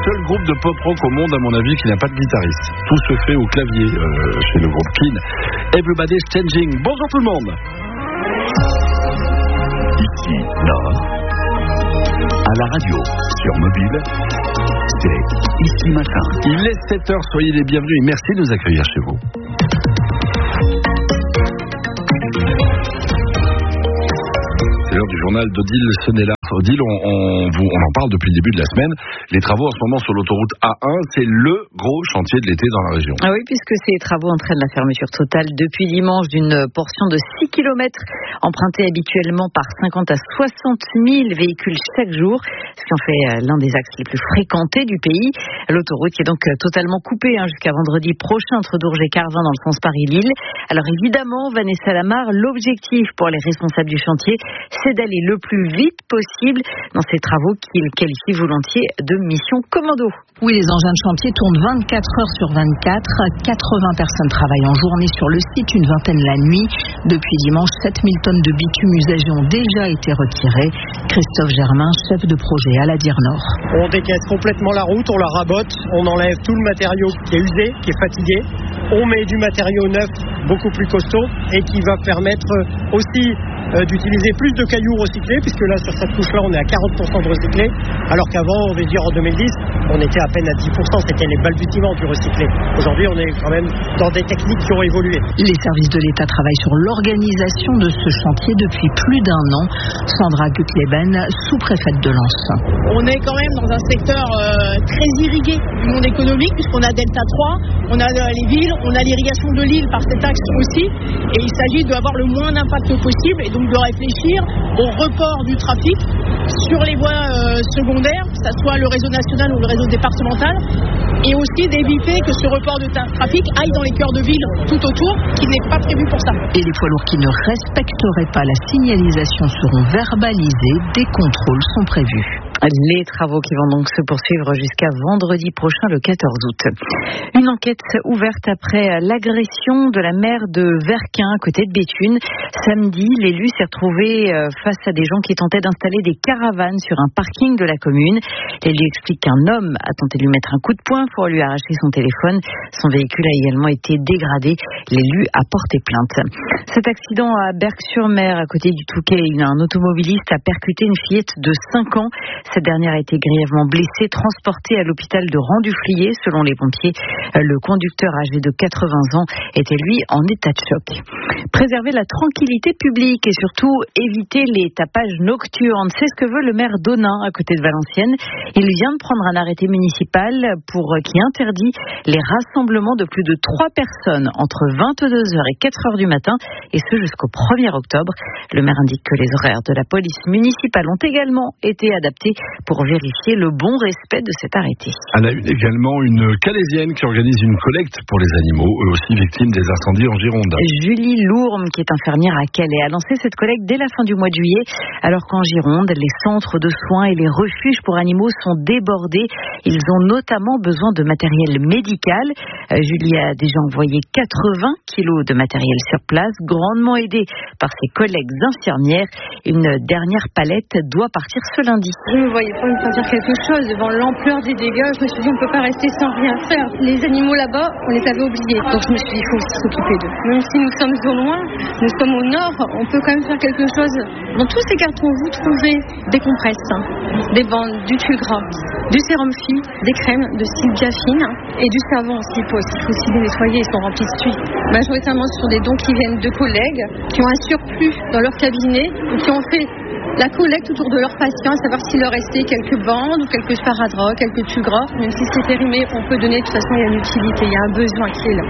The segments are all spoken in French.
seul groupe de pop-rock au monde, à mon avis, qui n'a pas de guitariste. Tout se fait au clavier chez le groupe Keane. Everybody's Changing. Bonjour tout le monde. Ici, Nord, à la radio, sur mobile, c'est Ici Matin. Il est 7h, soyez les bienvenus et merci de nous accueillir chez vous. C'est l'heure du journal d'Odile Senella. Odile, on en parle depuis le début de la semaine. Les travaux en ce moment sur l'autoroute A1, c'est le gros chantier de l'été dans la région. Ah oui, puisque ces travaux entraînent la fermeture totale depuis dimanche d'une portion de 6 km empruntée habituellement par 50 à 60 000 véhicules chaque jour, ce qui en fait l'un des axes les plus fréquentés du pays. L'autoroute qui est donc totalement coupée jusqu'à vendredi prochain entre Dourges et Carvin dans le sens Paris-Lille. Alors évidemment, Vanessa Lamar, l'objectif pour les responsables du chantier, c'est d'aller le plus vite possible dans ces travaux qu'ils qualifient volontiers de mission commando. Oui, les engins de chantier tournent 24 heures sur 24. 80 personnes travaillent en journée sur le site, une vingtaine la nuit. Depuis dimanche, 7000 tonnes de bitume usagé ont déjà été retirées. Christophe Germain, chef de projet à la Dire Nord. On décaisse complètement la route, on la rabote, on enlève tout le matériau qui est usé, qui est fatigué. On met du matériau neuf, beaucoup plus costaud, et qui va permettre aussi d'utiliser plus de cailloux recyclés, puisque là, sur cette couche-là, on est à 40% de recyclés, alors qu'avant, on va dire en 2010, on était à peine à 10%, c'était les balbutiements du recyclé. Aujourd'hui, on est quand même dans des techniques qui ont évolué. Les services de l'État travaillent sur l'organisation de ce chantier depuis plus d'1 an. Sandra Gutleben, sous-préfète de Lens. On est quand même dans un secteur très irrigué du monde économique, puisqu'on a Delta 3, on a les villes, on a l'irrigation de l'île par cet axe aussi, et il s'agit d'avoir le moins d'impact possible, et donc de réfléchir au report du trafic sur les voies secondaires, que ce soit le réseau national ou le réseau départemental, et aussi d'éviter que ce report de trafic aille dans les cœurs de ville tout autour, qui n'est pas prévu pour ça. Et les poids lourds qui ne respecteraient pas la signalisation seront verbalisés, des contrôles sont prévus. Les travaux qui vont donc se poursuivre jusqu'à vendredi prochain, le 14 août. Une enquête ouverte après l'agression de la maire de Verquin, à côté de Béthune. Samedi, l'élu s'est retrouvé face à des gens qui tentaient d'installer des caravanes sur un parking de la commune. L'élu explique qu'un homme a tenté de lui mettre un coup de poing pour lui arracher son téléphone. Son véhicule a également été dégradé. L'élu a porté plainte. Cet accident à Berck-sur-Mer, à côté du Touquet, un automobiliste a percuté une fillette de 5 ans. Cette dernière a été grièvement blessée, transportée à l'hôpital de Rang-du-Flier. Selon les pompiers, le conducteur âgé de 80 ans était lui en état de choc. Préserver la tranquillité publique et surtout éviter les tapages nocturnes, c'est ce que veut le maire d'Onain, à côté de Valenciennes. Il vient de prendre un arrêté municipal qui interdit les rassemblements de plus de 3 personnes entre 22h et 4h du matin, et ce jusqu'au 1er octobre. Le maire indique que les horaires de la police municipale ont également été adaptés pour vérifier le bon respect de cet arrêté. À la une également, une Calaisienne qui organise une collecte pour les animaux, eux aussi victimes des incendies en Gironde. Julie Lourme, qui est infirmière à Calais, a lancé cette collecte dès la fin du mois de juillet, alors qu'en Gironde, les centres de soins et les refuges pour animaux sont débordés. Ils ont notamment besoin de matériel médical. Julie a déjà envoyé 80 kilos de matériel sur place, grandement aidée par ses collègues infirmières. Une dernière palette doit partir ce lundi. Je ne voyais pas me faire dire quelque chose devant l'ampleur des dégâts. Je me suis dit, on ne peut pas rester sans rien faire. Les animaux là-bas, on les avait oubliés. Donc je me suis dit, il faut aussi s'occuper d'eux. Même si nous sommes au loin, nous sommes au nord, on peut quand même faire quelque chose. Dans tous ces cartons, vous trouvez des compresses, des bandes, du tuile gras, du sérum phi, des crèmes de style biafine et du savon aussi. Il faut aussi les nettoyer, ils sont remplis de suie. Majoritairement, ce sont des dons qui viennent de collègues qui ont un surplus dans leur cabinet ou qui ont fait la collecte autour de leurs patients, à savoir s'il leur restait quelques bandes ou quelques sparadraps, quelques tuiles gras. Même si c'est périmé, on peut donner. De toute façon, il y a une utilité, il y a un besoin qui est là.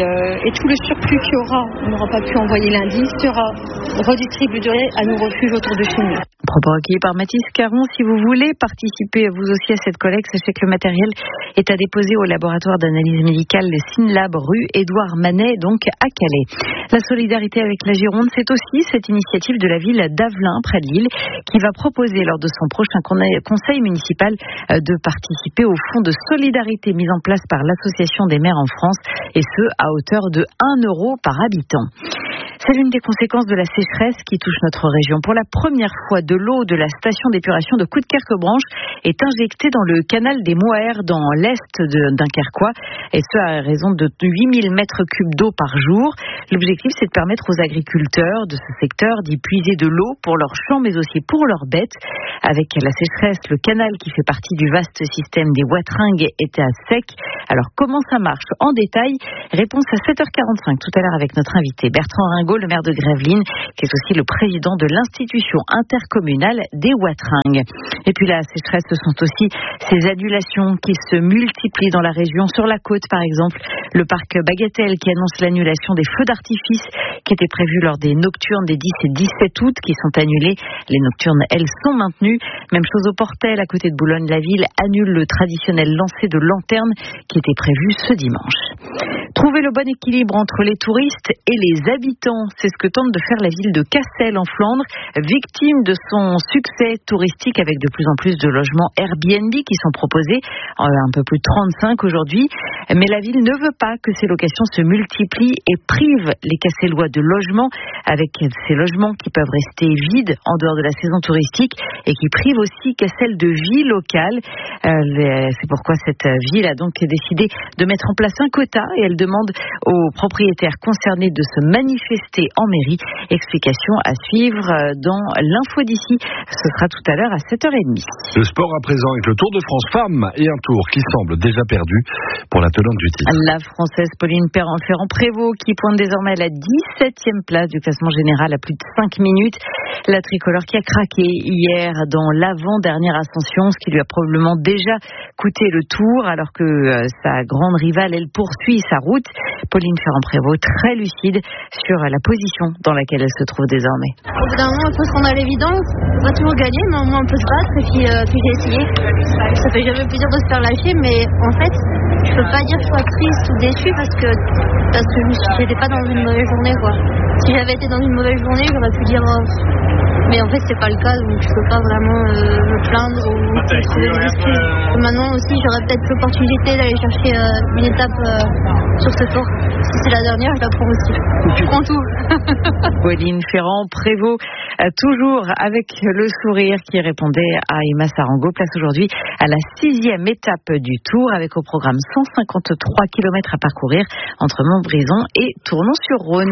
Et tout le surplus qu'il y aura, on n'aura pas pu envoyer lundi, sera redistribué à nos refuges autour de chez nous. Propos recueillis par Mathis Caron. Si vous voulez participer vous aussi à cette collecte, sachez que le matériel est à déposer au laboratoire d'analyse médicale SynLab rue Édouard Manet, donc à Calais. La solidarité avec la Gironde, c'est aussi cette initiative de la ville d'Avelin, près de Lille, qui va proposer lors de son prochain conseil municipal de participer au fonds de solidarité mis en place par l'Association des maires en France, et ce à hauteur de 1 € par habitant. C'est l'une des conséquences de la sécheresse qui touche notre région. Pour la première fois, de l'eau de la station d'épuration de Coudekerque-Branche est injectée dans le canal des Moers dans l'est de Dunkerquois, et ce à raison de 8000 mètres cubes d'eau par jour. L'objectif, c'est de permettre aux agriculteurs de ce secteur d'y puiser de l'eau pour leurs champs, mais aussi pour leurs bêtes. Avec la sécheresse, le canal qui fait partie du vaste système des Watringues était à sec. Alors comment ça marche en détail? Réponse à 7h45 tout à l'heure avec notre invité Bertrand Ringot, le maire de Gravelines, qui est aussi le président de l'institution intercommunale des Watringues. Et puis la sécheresse, ce sont aussi ces annulations qui se multiplient dans la région. Sur la côte, par exemple, le parc Bagatelle qui annonce l'annulation des feux d'artifice qui étaient prévus lors des nocturnes des 10 et 17 août, qui sont annulés. Les nocturnes, elles, sont maintenues. Même chose au Portel, à côté de Boulogne-la-Ville, annule le traditionnel lancer de lanterne qui était prévu ce dimanche. Trouver le bon équilibre entre les touristes et les habitants, c'est ce que tente de faire la ville de Cassel en Flandre, victime de son succès touristique avec de plus en plus de logements Airbnb qui sont proposés, un peu plus de 35 aujourd'hui. Mais la ville ne veut pas que ces locations se multiplient et prive les Cassellois de logements, avec ces logements qui peuvent rester vides en dehors de la saison touristique et qui privent aussi Cassel de vie locale. C'est pourquoi cette ville a donc décidé de mettre en place un quota et elle demande aux propriétaires concernés de se manifester en mairie. Explication à suivre dans l'info d'ici. Ce sera tout à l'heure à 7h30. Le sport à présent avec le Tour de France Femmes et un tour qui semble déjà perdu pour la tenante du titre. La Française Pauline Ferrand-Prévôt qui pointe désormais à la 17e place du classement général à plus de 5 minutes. La tricolore qui a craqué hier dans l'avant-dernière ascension, ce qui lui a probablement déjà coûté le tour, alors que sa grande rivale, elle poursuit sa route. Pauline Ferrand-Prévôt, très lucide sur la position dans laquelle elle se trouve désormais. Au bout d'un moment, il faut se rendre à l'évidence. On va toujours gagner, mais au moins on peut se battre. Et puis j'ai essayé. Ça fait jamais plaisir de se faire lâcher, mais en fait, je peux pas dire que je sois triste ou déçue parce que j'étais pas dans une mauvaise journée, quoi. Si j'avais été dans une mauvaise journée, j'aurais pu dire mais en fait c'est pas le cas, donc je peux pas vraiment me plaindre ou trouver des excuses. Maintenant aussi j'aurais peut-être l'opportunité d'aller chercher une étape sur ce tour. Si c'est la dernière, je la prends aussi. Je prends tout. Pauline Ferrand-Prévôt, toujours avec le sourire, qui répondait à Emma Sarango. Place aujourd'hui à la 6e étape du tour avec au programme 153 km à parcourir entre Montbrison et Tournon-sur-Rhône.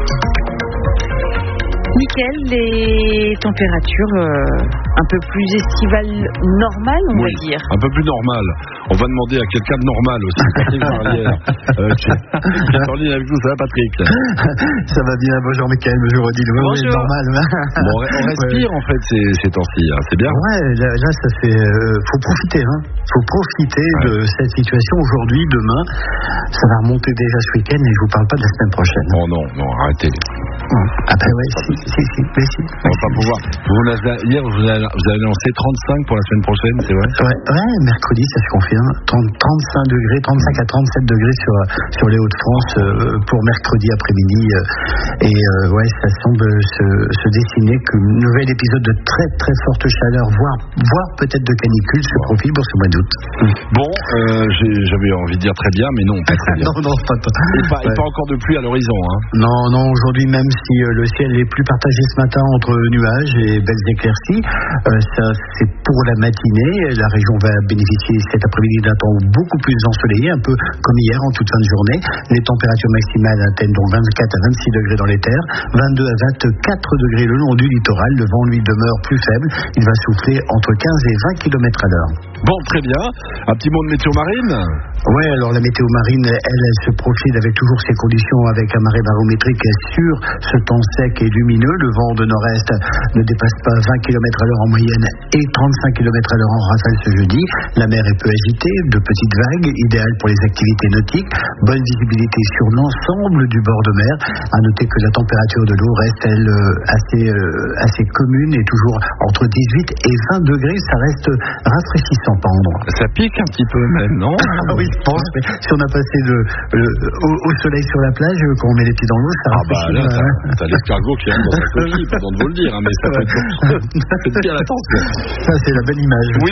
Mickaël, les températures un peu plus estivales normales, on va dire. Un peu plus normales. On va demander à quelqu'un de normal aussi. Patrick Varlière. En ligne avec vous, ça va Patrick? Ça va bien, bonjour Mickaël, bonjour Odile. Oui, normal. Bon, on respire en fait ces temps-ci, hein. C'est bien. Ouais, là ça fait... faut profiter, hein. Faut profiter de cette situation aujourd'hui, demain. Ça va remonter déjà ce week-end et je vous parle pas de la semaine prochaine. Oh non, arrêtez. Ah ben ouais, si. On va pas pouvoir. Hier, vous avez annoncé 35 pour la semaine prochaine, c'est vrai? Ouais, mercredi, ça se confirme. 35 degrés, 35 à 37 degrés sur les Hauts-de-France pour mercredi après-midi. Et ça semble se dessiner qu'un nouvel épisode de très très forte chaleur, voire peut-être de canicule se profile pour ce mois d'août. Bon, j'avais envie de dire très bien, mais non, pas très bien. non, pas. Et pas encore de pluie à l'horizon, hein? Non, aujourd'hui, même si le ciel est plus partagé ce matin entre nuages et belles éclaircies, ça c'est pour la matinée. La région va bénéficier cet après-midi d'un temps beaucoup plus ensoleillé, un peu comme hier en toute fin de journée. Les températures maximales atteignent donc 24 à 26 degrés dans les terres, 22 à 24 degrés le long du littoral. Le vent, lui, demeure plus faible. Il va souffler entre 15 et 20 km à l'heure. Bon, très bien. Un petit mot de météo marine? Oui, alors la météo marine, elle se profile avec toujours ses conditions, avec un marais barométrique sur ce temps sec et lumineux. Le vent de nord-est ne dépasse pas 20 km à l'heure en moyenne et 35 km à l'heure en rafale ce jeudi. La mer est peu agitée, de petites vagues, idéales pour les activités nautiques. Bonne visibilité sur l'ensemble du bord de mer. À noter que la température de l'eau reste, elle, assez commune et toujours entre 18 et 20 degrés. Ça reste rafraîchissant, pas endroit. Ça pique un petit peu même, non? Oui, je pense. Mais si on a passé au soleil sur la plage, quand on met les pieds dans l'eau, ça rafraîchit. Là, t'as l'escargot qui rentre dans sa coquille, pardon de vous le dire, mais ça fait bien attention. Ça, c'est la belle image. Oui.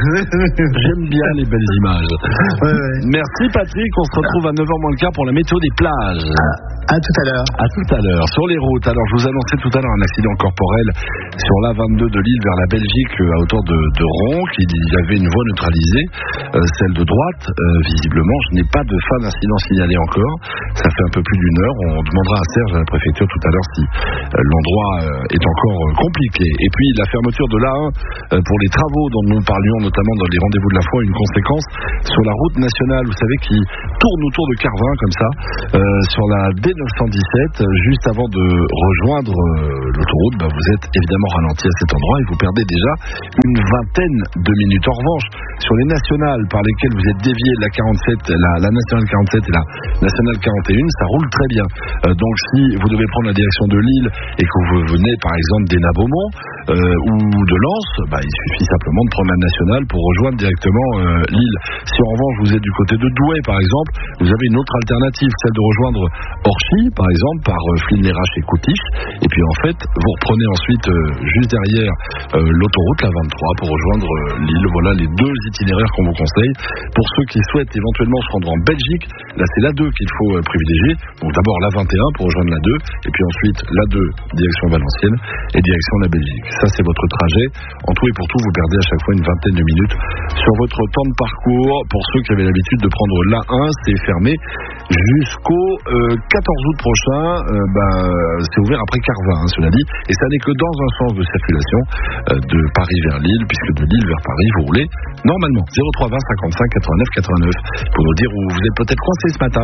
J'aime bien les belles images. Ouais. Merci Patrick, on se retrouve à 9h moins le quart pour la météo des plages. À tout à l'heure. À tout à l'heure. Sur les routes, alors je vous annonçais tout à l'heure un accident corporel sur l'A22 de Lille vers la Belgique à hauteur de Ronc. Il y avait une voie neutralisée, celle de droite. Visiblement, je n'ai pas de fin d'incident signalé encore. Ça fait un peu plus d'une heure. On demandera à Serge à la préfecture tout à l'heure si l'endroit est encore compliqué. Et puis la fermeture de l'A1 pour les travaux dont nous parlions notamment dans les rendez-vous de la foi, une conséquence sur la route nationale, vous savez, qui tourne autour de Carvin comme ça, sur la D917, juste avant de rejoindre l'autoroute. Vous êtes évidemment ralenti à cet endroit et vous perdez déjà une vingtaine de minutes. En revanche, sur les nationales par lesquelles vous êtes dévié, la 47, la nationale 47 et la nationale 41, ça roule très bien. Donc si vous devez prendre la direction de Lille et que vous venez par exemple d'Hénin-Beaumont ou de Lens, il suffit simplement de prendre la nationale pour rejoindre directement Lille. Si en revanche vous êtes du côté de Douai par exemple, vous avez une autre alternative, celle de rejoindre Orchy par exemple par Flins-les-Raches et Coutiche, et puis en fait vous reprenez ensuite juste derrière l'autoroute, la 23, pour rejoindre Lille. Voilà les deux itinéraires qu'on vous conseille. Pour ceux qui souhaitent éventuellement se rendre en Belgique, là c'est la 2 qu'il faut privilégier. Donc d'abord la 21 pour rejoindre la 2, et puis ensuite la 2 direction Valenciennes et direction la Belgique. Ça c'est votre trajet. En tout et pour tout, vous perdez à chaque fois une vingtaine de minutes sur votre temps de parcours. Pour ceux qui avaient l'habitude de prendre l'A1, c'est fermé jusqu'au 14 août prochain. C'est ouvert après Carvin, cela dit, et ça n'est que dans un sens de circulation de Paris vers Lille, puisque de Lille vers Paris vous roulez normalement 03 20 55 89 89 pour nous dire où vous êtes peut-être coincé ce matin.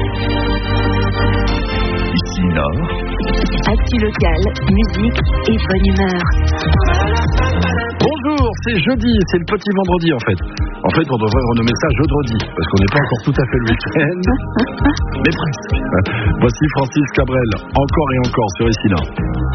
Ici Nord. Actu local, musique et bonne humeur. Bonjour, c'est jeudi, c'est le petit vendredi en fait. En fait, on devrait renommer ça jeudi, parce qu'on n'est pas encore tout à fait le week-end, mais presque. Voici Francis Cabrel, encore et encore sur Ici Nord.